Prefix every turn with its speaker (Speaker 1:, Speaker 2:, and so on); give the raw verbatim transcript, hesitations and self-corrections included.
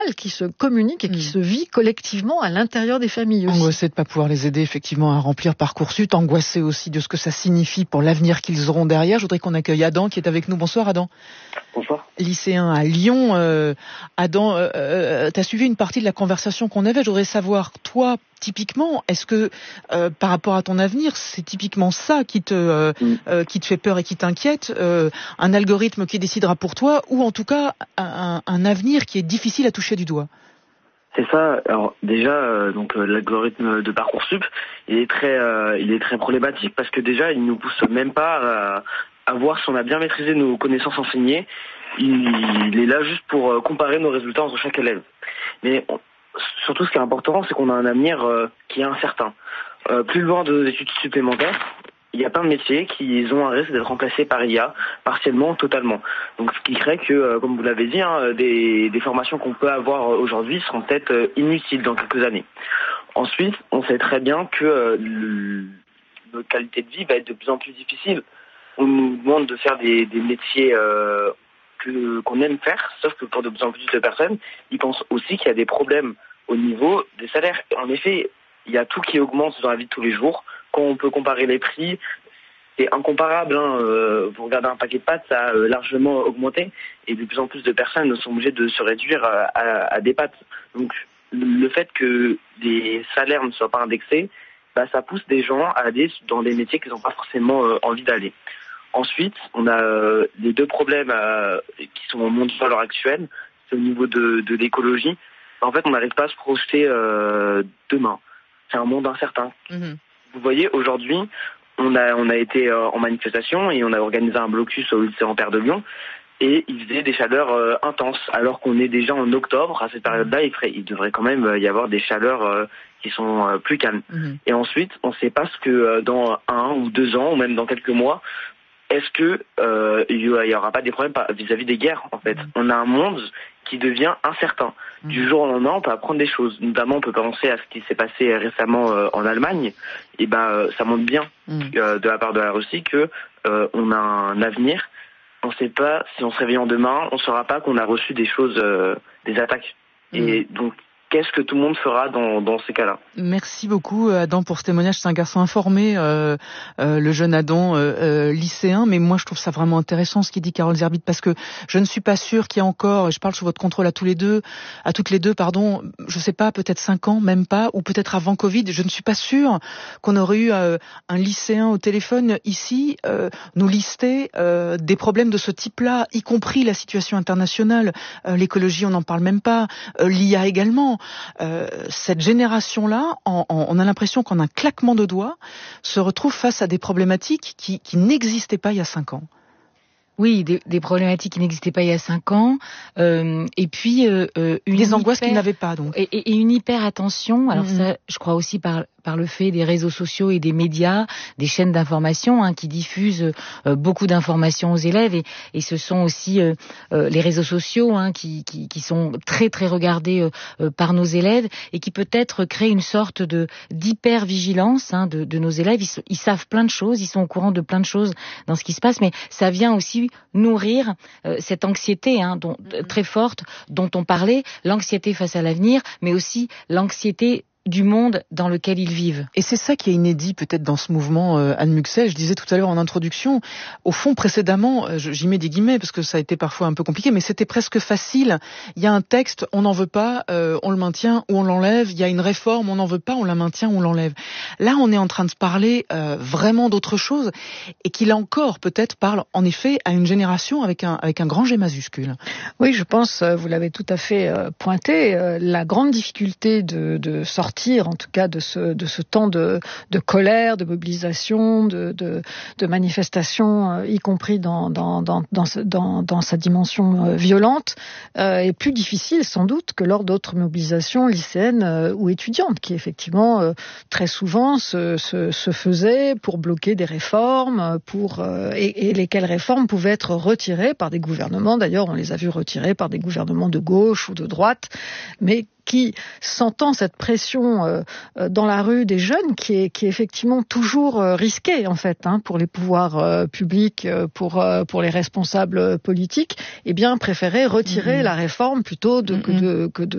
Speaker 1: qui se communique et qui mmh. se vit collectivement à l'intérieur des familles aussi.
Speaker 2: Angoissé de ne pas pouvoir les aider effectivement à remplir Parcoursup, angoissé aussi de ce que ça signifie pour l'avenir qu'ils auront derrière. Je voudrais qu'on accueille Adam qui est avec nous. Bonsoir Adam.
Speaker 3: Bonsoir.
Speaker 2: Lycéen à Lyon. Euh, Adam, euh, euh, tu as suivi une partie de la conversation qu'on avait. Je voudrais savoir, toi, typiquement, est-ce que euh, par rapport à ton avenir, c'est typiquement ça qui te, euh, mm. euh, qui te fait peur et qui t'inquiète, euh, un algorithme qui décidera pour toi, ou en tout cas un, un avenir qui est difficile à toucher du doigt?
Speaker 3: C'est ça. Alors déjà, euh, donc euh, l'algorithme de Parcoursup, il est très, euh, il est très problématique parce que déjà, il nous pousse même pas à, à voir si on a bien maîtrisé nos connaissances enseignées. Il, il est là juste pour euh, comparer nos résultats entre chaque élève. Mais on, surtout, ce qui est important, c'est qu'on a un avenir euh, qui est incertain. Euh, plus loin de nos études supplémentaires, il y a plein de métiers qui ont un risque d'être remplacés par I A, partiellement, totalement. Donc, ce qui crée que, euh, comme vous l'avez dit, hein, des, des formations qu'on peut avoir aujourd'hui seront peut-être euh, inutiles dans quelques années. Ensuite, on sait très bien que euh, le, notre qualité de vie va être de plus en plus difficile. On nous demande de faire des, des métiers euh, que, qu'on aime faire, sauf que pour de plus en plus de personnes, ils pensent aussi qu'il y a des problèmes au niveau des salaires. En effet, il y a tout qui augmente dans la vie de tous les jours. Quand on peut comparer les prix, c'est incomparable. Hein. Euh, vous regardez un paquet de pâtes, ça a euh, largement augmenté. Et de plus en plus de personnes sont obligées de se réduire à, à, à des pâtes. Donc, le fait que les salaires ne soient pas indexés, bah, ça pousse des gens à aller dans des métiers qu'ils n'ont pas forcément euh, envie d'aller. Ensuite, on a euh, les deux problèmes euh, qui sont mondiaux à l'heure actuelle. C'est au niveau de, de l'écologie. En fait, on n'arrive pas à se projeter euh, demain. C'est un monde incertain. Mmh. Vous voyez, aujourd'hui, on a, on a été euh, en manifestation et on a organisé un blocus au lycée Ampère de Lyon et il faisait des chaleurs euh, intenses alors qu'on est déjà en octobre. À cette période-là, il, ferait, il devrait quand même y avoir des chaleurs euh, qui sont euh, plus calmes. Mmh. Et ensuite, on ne sait pas ce que euh, dans un ou deux ans ou même dans quelques mois, est-ce que euh, il y aura pas des problèmes vis-à-vis des guerres en fait. Mmh. On a un monde qui devient incertain. Mmh. Du jour au lendemain, on peut apprendre des choses. Notamment, on peut penser à ce qui s'est passé récemment euh, en Allemagne. Et ben, euh, ça montre bien mmh. euh, de la part de la Russie que euh, on a un avenir. On ne sait pas si on se réveille demain, on ne saura pas qu'on a reçu des choses, euh, des attaques. Mmh. Et donc, qu'est-ce que tout le monde fera dans, dans ces cas-là?
Speaker 2: Merci beaucoup Adam pour ce témoignage. C'est un garçon informé, euh, euh, le jeune Adam, euh, euh, lycéen. Mais moi, je trouve ça vraiment intéressant ce qu'il dit Carole Zerbit, parce que je ne suis pas sûre qu'il y ait encore, et je parle sous votre contrôle à tous les deux, à toutes les deux, pardon, je sais pas, peut-être cinq ans, même pas, ou peut-être avant Covid. Je ne suis pas sûre qu'on aurait eu euh, un lycéen au téléphone ici euh, nous lister euh, des problèmes de ce type-là, y compris la situation internationale, euh, l'écologie, on n'en parle même pas, euh, l'I A également. Euh, cette génération-là, en, en, on a l'impression qu'en un claquement de doigts, se retrouve face à des problématiques qui, qui n'existaient pas il y a cinq ans.
Speaker 4: Oui, des, des problématiques qui n'existaient pas il y a cinq ans, euh, et puis euh, une
Speaker 2: des angoisses
Speaker 4: hyper,
Speaker 2: qu'ils n'avaient pas donc,
Speaker 4: et, et une hyper attention. Alors mmh. ça, je crois aussi par par le fait des réseaux sociaux et des médias, des chaînes d'information hein, qui diffusent euh, beaucoup d'informations aux élèves, et, et ce sont aussi euh, euh, les réseaux sociaux hein, qui, qui qui sont très très regardés euh, par nos élèves et qui peut-être créent une sorte de d'hyper vigilance hein, de, de nos élèves. Ils, ils savent plein de choses, ils sont au courant de plein de choses dans ce qui se passe, mais ça vient aussi nourrir euh, cette anxiété hein, dont, mmh. très forte dont on parlait, l'anxiété face à l'avenir, mais aussi l'anxiété du monde dans lequel ils vivent.
Speaker 2: Et c'est ça qui est inédit peut-être dans ce mouvement, euh, Anne Muxel. Je disais tout à l'heure en introduction, au fond précédemment, euh, j'y mets des guillemets parce que ça a été parfois un peu compliqué, mais c'était presque facile. Il y a un texte, on n'en veut pas, euh, on le maintient ou on l'enlève. Il y a une réforme, on n'en veut pas, on la maintient ou on l'enlève. Là, on est en train de parler euh, vraiment d'autre chose et qui là encore peut-être parle en effet à une génération avec un, avec un grand G majuscule.
Speaker 1: Oui, je pense, vous l'avez tout à fait euh, pointé, euh, la grande difficulté de, de sortir en tout cas de ce de ce temps de de colère, de mobilisation, de de, de manifestation, euh, y compris dans dans dans dans dans, dans sa dimension euh, violente, euh, est plus difficile sans doute que lors d'autres mobilisations lycéennes euh, ou étudiantes, qui effectivement euh, très souvent se, se se faisaient pour bloquer des réformes, pour euh, et, et lesquelles réformes pouvaient être retirées par des gouvernements. D'ailleurs, on les a vus retirées par des gouvernements de gauche ou de droite, mais qui, sentant cette pression euh, dans la rue des jeunes, qui est, qui est effectivement toujours euh, risquée en fait, hein, pour les pouvoirs euh, publics, euh, pour euh, pour les responsables politiques, eh bien préféraient retirer mmh. la réforme plutôt de, mmh. que de que de